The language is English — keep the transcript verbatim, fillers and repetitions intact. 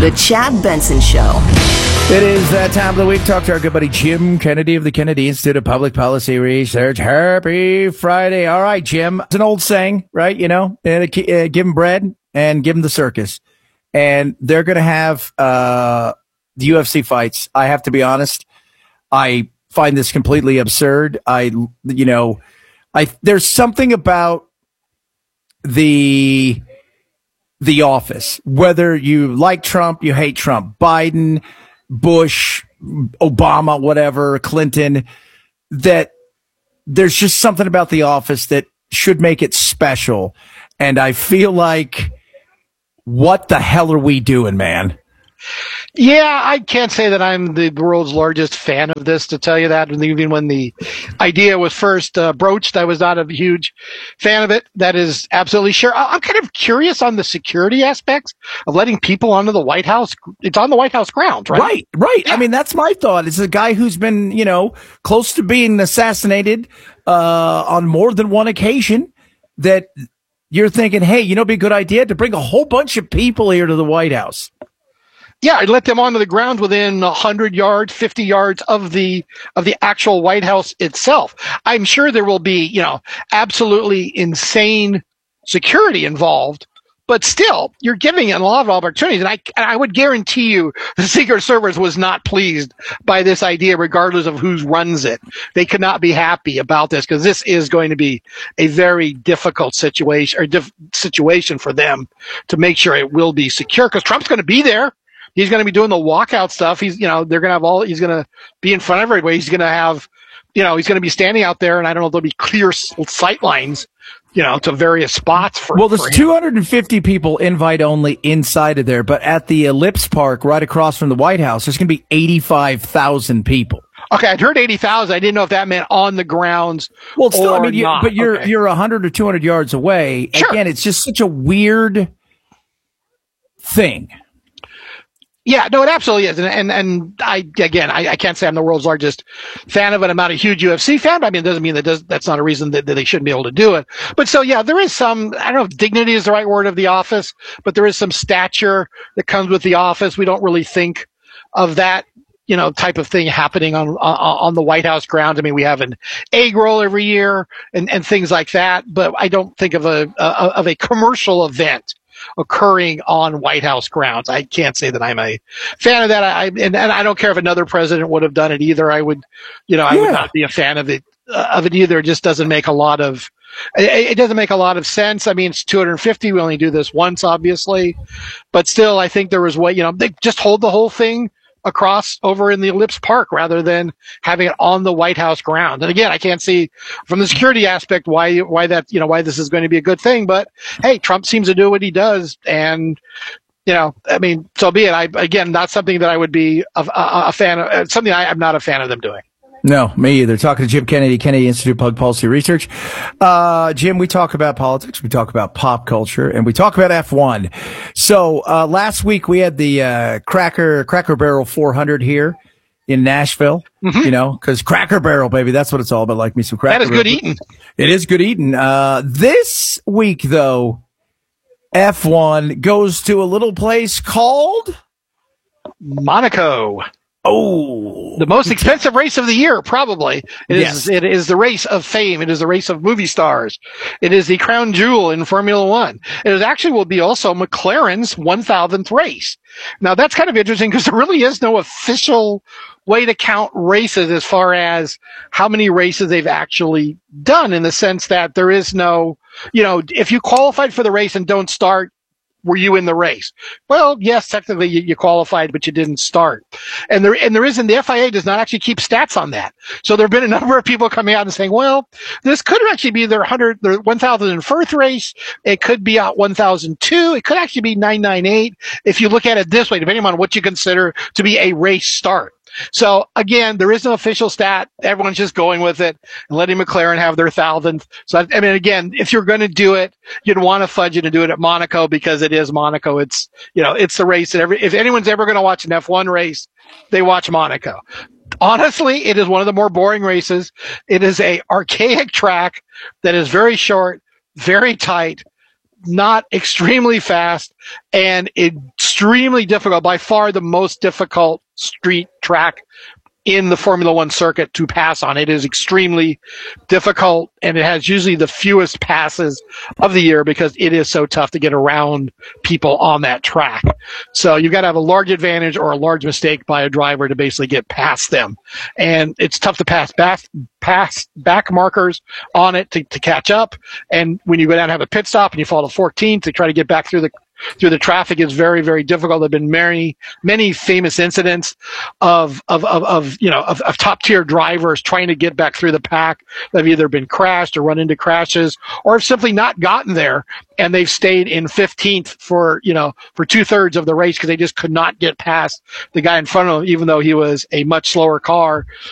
The Chad Benson Show. It is that time of the week. Talk to our good buddy Jim Kennedy of the Kennedy Institute of Public Policy Research. Happy Friday. All right, Jim. It's an old saying, right? You know, uh, give them bread and give them the circus. And they're going to have uh, the U F C fights. I have to be honest. I find this completely absurd. I, you know, I there's something about the the office, whether you like Trump, you hate Trump, Biden, Bush, Obama, whatever, Clinton, that there's just something about the office that should make it special. And I feel like, what the hell are we doing, man? Yeah, I can't say that I'm the world's largest fan of this, to tell you that. Even when the idea was first uh, broached, I was not a huge fan of it. That is absolutely sure. I'm kind of curious on the security aspects of letting people onto the White House. It's on the White House grounds, right? Right, right. Yeah. I mean, that's my thought. It's a guy who's been, you know, close to being assassinated uh, on more than one occasion, that you're thinking, hey, you know, it'd be a good idea to bring a whole bunch of people here to the White House. Yeah, I'd let them onto the ground within one hundred yards, fifty yards of the of the actual White House itself. I'm sure there will be, you know, absolutely insane security involved, but still, you're giving it a lot of opportunities. And I, I would guarantee you the Secret Service was not pleased by this idea, regardless of who runs it. They could not be happy about this, because this is going to be a very difficult situation, or diff- situation for them to make sure it will be secure, because Trump's going to be there. He's going to be doing the walkout stuff. He's, you know, they're going to have all, he's going to be in front of everybody. He's going to have, you know, he's going to be standing out there, and I don't know if there'll be clear sight lines, you know, to various spots for Well, there's for two hundred fifty people invite only inside of there, but at the Ellipse Park right across from the White House, there's going to be eighty-five thousand people. Okay, I'd heard eighty thousand. I didn't know if that meant on the grounds. Well, still, or I mean, you, not. but you're, okay. you're one hundred or two hundred yards away. Sure. Again, it's just such a weird thing. Yeah, no, it absolutely is. And, and, and I, again, I, I can't say I'm the world's largest fan of it. I'm not a huge U F C fan, but I mean, it doesn't mean that does, that's not a reason that, that they shouldn't be able to do it. But so, yeah, there is some, I don't know if dignity is the right word of the office, but there is some stature that comes with the office. We don't really think of that, you know, type of thing happening on, on, on the White House grounds. I mean, we have an egg roll every year and, and things like that, but I don't think of a, a of a commercial event occurring on White House grounds. I can't say that I'm a fan of that. I and, and I don't care if another president would have done it either. I would, you know, I yeah. would not be a fan of it uh, of it either. It just doesn't make a lot of it, it doesn't make a lot of sense. I mean, it's two hundred fifty. We only do this once, obviously, but still, I think there was way, you know, they just hold the whole thing across over in the Ellipse Park rather than having it on the White House ground. And again, I can't see from the security aspect why why that, you know, why this is going to be a good thing. But hey, Trump seems to do what he does, and you know, I mean, so be it. I again, not something that I would be a, a, a fan of. Something I, I'm not a fan of them doing. No, me either. Talking to Jim Kennedy, Kennedy Institute of Public Policy Research. Uh, Jim, we talk about politics, we talk about pop culture, and we talk about F one. So, uh, last week we had the, uh, Cracker, Cracker Barrel four hundred here in Nashville, mm-hmm. you know, cause Cracker Barrel, baby, that's what it's all about. Like me some Cracker That is Barrel. good eating. It is good eating. Uh, this week though, F one goes to a little place called Monaco. Oh, the most expensive race of the year, probably. It yes. is, it is the race of fame. It is the race of movie stars. It is the crown jewel in Formula One. It is actually will be also McLaren's one thousandth race. Now, that's kind of interesting because there really is no official way to count races as far as how many races they've actually done, in the sense that there is no, you know, if you qualified for the race and don't start, were you in the race? Well, yes, technically you, you qualified, but you didn't start. And there, and there isn't, the F I A does not actually keep stats on that. So there have been a number of people coming out and saying, well, this could actually be their one hundred, their one thousand first race. It could be at one thousand two. It could actually be nine ninety-eight. If you look at it this way, depending on what you consider to be a race start. So again, there is no official stat. Everyone's just going with it and letting McLaren have their thousandth. So I mean, again, if you're going to do it, you'd want to fudge it and do it at Monaco because it is Monaco. It's, you know, it's the race that every, if anyone's ever going to watch an F one race, they watch Monaco. Honestly, it is one of the more boring races. It is a archaic track that is very short, very tight, not extremely fast, and it extremely difficult, by far the most difficult street track in the Formula One circuit to pass on. It is extremely difficult, and it has usually the fewest passes of the year because it is so tough to get around people on that track. So you've got to have a large advantage or a large mistake by a driver to basically get past them. And it's tough to pass back, pass back markers on it to, to catch up. And when you go down and have a pit stop and you fall to fourteenth to try to get back through the through the traffic is very, very difficult. There have been many, many famous incidents of, of, of, of you know, of, of top tier drivers trying to get back through the pack that have either been crashed or run into crashes or have simply not gotten there. And they've stayed in fifteenth for, you know, for two thirds of the race because they just could not get past the guy in front of them, even though he was a much slower car